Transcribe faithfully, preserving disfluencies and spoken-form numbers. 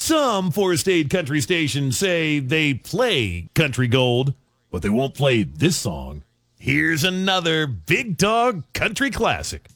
Some four-state country stations say they play country gold, but they won't play this song. Here's another Big Dog country classic.